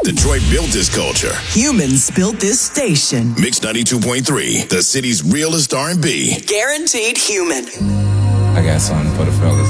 Detroit built this culture. Humans built this station. Mix 92.3, the city's realest R&B. Guaranteed human. I got something for the fellas.